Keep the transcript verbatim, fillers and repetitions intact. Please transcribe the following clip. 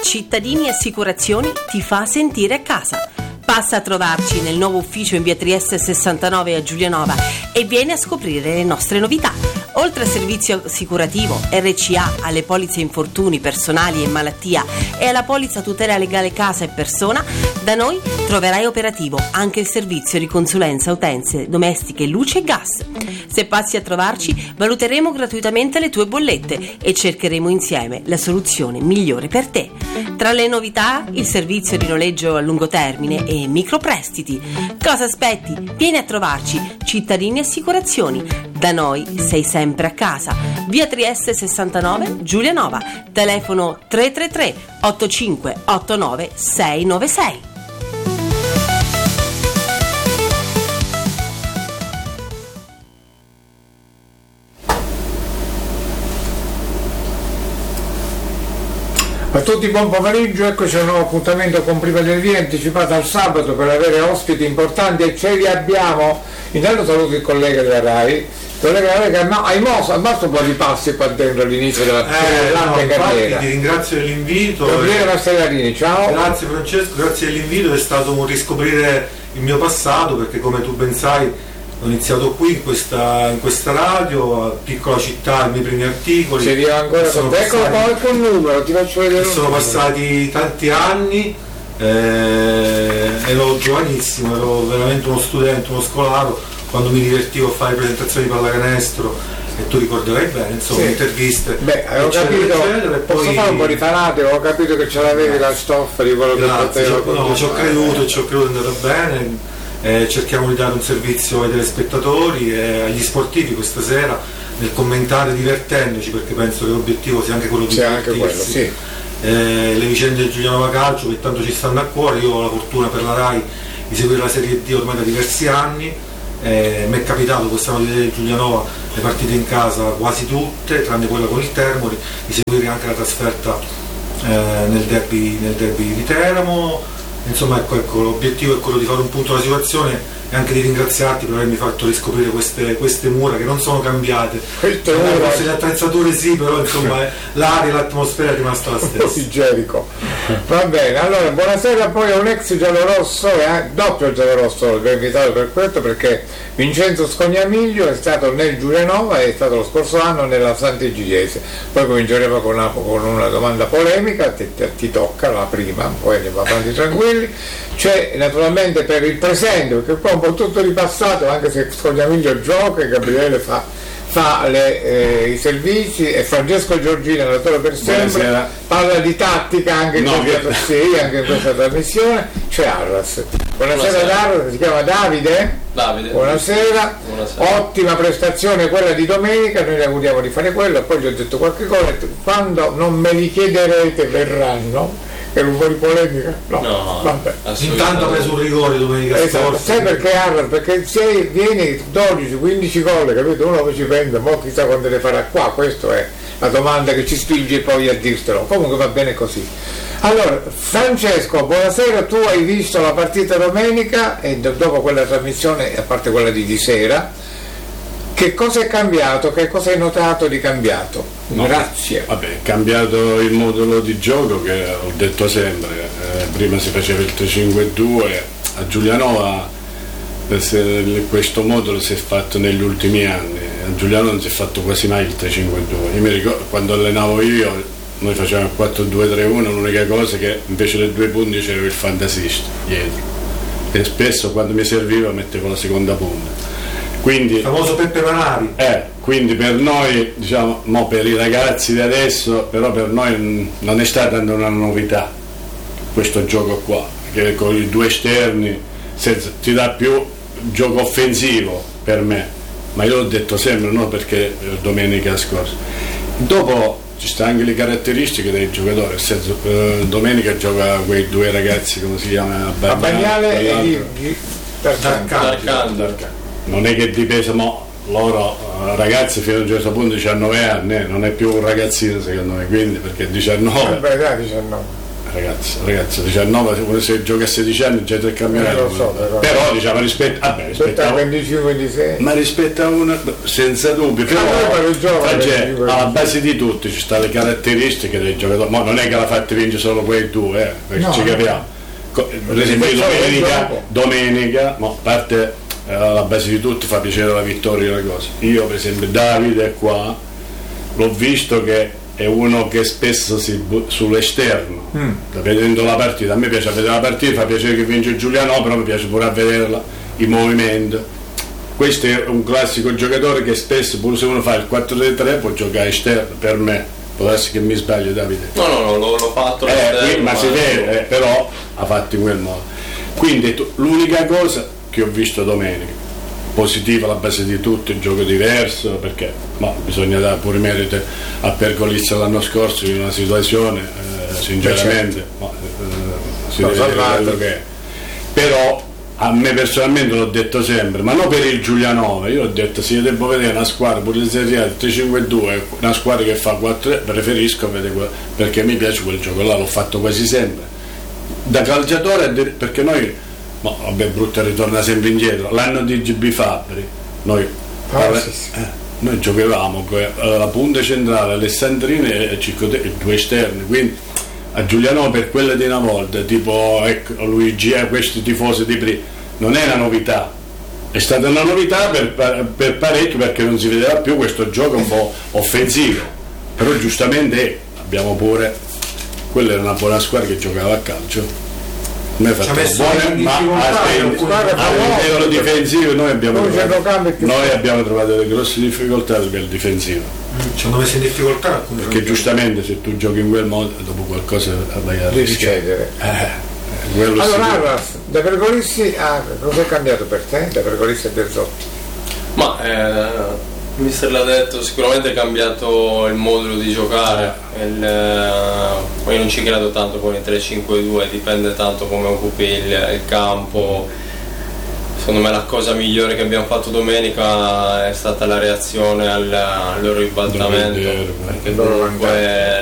Cittadini Assicurazioni ti fa sentire a casa. Passa a trovarci nel nuovo ufficio in via Trieste sessantanove a Giulianova e vieni a scoprire le nostre novità. Oltre al servizio assicurativo R C A, alle polizze infortuni personali e malattia e alla polizza tutela legale casa e persona, da noi troverai operativo anche il servizio di consulenza utenze domestiche, luce e gas. Se passi a trovarci, valuteremo gratuitamente le tue bollette e cercheremo insieme la soluzione migliore per te. Tra le novità, il servizio di noleggio a lungo termine e microprestiti. Cosa aspetti? Vieni a trovarci, Cittadini Assicurazioni. Da noi sei sempre a casa. Via Trieste sessantanove, Giulianova. Telefono tre tre tre otto cinque otto nove sei nove sei. A tutti buon pomeriggio, eccoci a un nuovo appuntamento con Prima del Via, anticipato al sabato per avere ospiti importanti e ce li abbiamo. Intanto saluto il collega della RAI, il collega della RAI che ha, hai mosso, ha mosso un po' di passi qua dentro all'inizio della eh, larga no, carriera. Ti ringrazio dell'invito. Gabriele Castellarini, ciao. Grazie Francesco, grazie dell'invito, è stato un riscoprire il mio passato, perché come tu ben sai ho iniziato qui in questa, in questa radio, a piccola città, i miei primi articoli. Ci arriva ancora con te, eccolo qua un numero, ti faccio vedere. Sono passati tanti anni, eh, ero giovanissimo, ero veramente uno studente, uno scolato, quando mi divertivo a fare presentazioni di pallacanestro, e tu ricorderai bene, insomma, sì. Interviste. Beh, avevo capito, eccetera, e posso poi fare un po' di fanate, avevo capito che ce l'avevi la stoffa di quello che potevo. No, ci ho creduto, ci ho creduto, è andato bene. Eh, cerchiamo di dare un servizio ai telespettatori e agli sportivi questa sera nel commentare divertendoci, perché penso che l'obiettivo sia anche quello di divertirsi. Anche quello, sì. eh, le vicende del Giulianova Calcio che tanto ci stanno a cuore. Io ho la fortuna per la RAI di seguire la Serie D ormai da diversi anni, eh, mi è capitato quest'anno di vedere Giulianova le partite in casa quasi tutte, tranne quella con il Termoli, di seguire anche la trasferta eh, nel derby, nel derby di Teramo. Insomma, ecco, ecco, l'obiettivo è quello di fare un punto della situazione e anche di ringraziarti per avermi fatto riscoprire queste, queste mura che non sono cambiate. Queste mura, le attrezzature sì, però insomma l'aria e l'atmosfera è rimasta la stessa. Igienico. Va bene, allora buonasera poi a un ex giallorosso, eh, doppio giallorosso, l'ho invitato per questo perché Vincenzo Scognamiglio è stato nel Giulianova e è stato lo scorso anno nella Sant'Egidiese. Poi cominceremo con una, con una domanda polemica, ti, ti tocca la prima, poi andiamo avanti tranquilli. C'è naturalmente per il presente, perché qua un po' tutto ripassato, anche se Scognamiglio gioca e Gabriele fa, fa le, eh, i servizi, e Francesco Giorgini, allenatore per sempre, buonasera. Parla di tattica anche in, no, questa, sì, anche in questa trasmissione. C'è Arras. Buonasera, buonasera. Arras, si chiama Davide? Davide. Buonasera. Buonasera. Ottima prestazione quella di domenica, noi le auguriamo di fare quello, poi gli ho detto qualche cosa, quando non me li chiederete verranno. È un po' di polemica? No, no, vabbè. Intanto ha preso un rigore domenica esatto. scorsa. Sai perché Arras? Perché se vieni dodici quindici gol, capito? Uno ci prende, mo chissà quando le farà qua, questa è la domanda che ci spinge poi a dirtelo. Comunque va bene così. Allora, Francesco, buonasera, tu hai visto la partita domenica e dopo quella trasmissione, a parte quella di, di sera, che cosa è cambiato? Che cosa hai notato di cambiato? No, Grazie. Vabbè, è cambiato il modulo di gioco, che ho detto sempre, eh, prima si faceva il tre cinque due, a Giulianova questo modulo si è fatto negli ultimi anni, a Giulianova non si è fatto quasi mai il tre cinque due. Io mi ricordo quando allenavo io, noi facevamo il quattro due tre uno, l'unica cosa è che invece dei due punti c'era il fantasista dietro e spesso quando mi serviva mettevo la seconda punta. Quindi, il famoso Peppe Manari. Eh, quindi per noi, diciamo, mo per i ragazzi di adesso, però per noi non è stata una novità questo gioco qua, che con i due esterni senza, ti dà più gioco offensivo per me, ma io l'ho detto sempre, no, perché domenica scorsa. Dopo ci stanno anche le caratteristiche dei giocatori, nel senso, eh, domenica gioca quei due ragazzi, come si chiama? Bagnale e di, di Darcan. Non è che dipesa, mo loro ragazzi fino a un certo punto diciannove anni, eh, non è più un ragazzino secondo me, quindi perché diciannove. Beh, dai, diciannove. ragazzi, ragazzi, diciannove, se gioca a sedici anni già tre campionati, eh, so, però, però diciamo rispetto, vabbè, rispetto a venticinque ventisei, ma rispetto a una, senza dubbio, però alla base di tutti ci stanno le caratteristiche dei giocatori, ma non è che la fate vincere solo quei due, eh, perché no, ci capiamo. Per esempio domenica, domenica, no, a parte eh, alla base di tutti fa piacere la vittoria una cosa. Io per esempio Davide qua l'ho visto che è uno che spesso si bu- sull'esterno, mm. vedendo la partita, a me piace vedere la partita, fa piacere che vince Giuliano, però mi piace pure a vederla, il movimento. Questo è un classico giocatore che spesso, pure se uno fa il quattro tre tre, può giocare esterno, per me. Può essere che mi sbaglio, Davide. No, no, no, l'ho, l'ho fatto eh, esterno, ma, ma si vede, eh, però ha fatto in quel modo. Quindi tu, l'unica cosa che ho visto domenica, positiva alla base di tutto, il gioco diverso, perché ma bisogna dare pure merito a Pergolizza l'anno scorso in una situazione, eh, sinceramente, ma, eh, si deve dire quello che è. Però a me personalmente l'ho detto sempre, ma non per il Giulianova, io ho detto se io devo vedere una squadra pure in Serie A tre cinque due, una squadra che fa quattro tre, preferisco vedere quello, perché mi piace quel gioco là, l'ho fatto quasi sempre da calciatore, perché noi, ma vabbè, brutto ritorna sempre indietro, l'anno di G B Fabbri noi, ah, sì, sì. Eh, noi giocavamo con la punta centrale, Alessandrini e Ciccote, e due esterni, quindi a Giuliano per quelle di una volta, tipo ecco, Luigi e questi tifosi di prima, non è una novità, è stata una novità per, per parecchio, perché non si vedeva più questo gioco un po' offensivo, però giustamente abbiamo pure, quella era una buona squadra che giocava a calcio. Noi fatto buone, ma a livello difensivo noi abbiamo, trovato, noi abbiamo trovato delle grosse difficoltà a livello difensivo. Ci hanno messo in difficoltà perché giustamente se tu giochi in quel modo dopo qualcosa vai a rischiare. Eh, allora Arras, da Pergolissi a cosa è cambiato per te? Da Pergolissi a Berzotti? Ma eh, mister l'ha detto, sicuramente è cambiato il modulo di giocare, il, eh, poi non ci credo tanto con il tre cinque due, dipende tanto come occupi il, il campo. Secondo me la cosa migliore che abbiamo fatto domenica è stata la reazione al, al loro ribaltamento, perché comunque